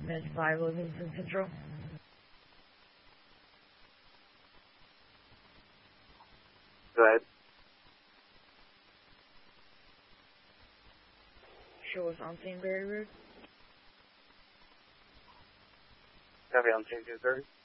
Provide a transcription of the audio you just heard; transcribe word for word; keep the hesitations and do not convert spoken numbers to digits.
Med five, Livingston Central. Go ahead. Show us on Saint Barry Road. Copy on Saint two thirty.